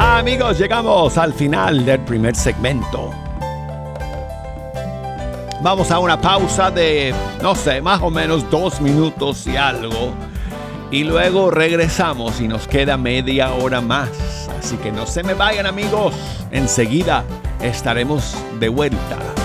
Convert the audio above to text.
Amigos, llegamos al final del primer segmento. Vamos a una pausa de, no sé, más o menos 2 minutos y algo. Y luego regresamos y nos queda media hora más. Así que no se me vayan, amigos. Enseguida estaremos de vuelta.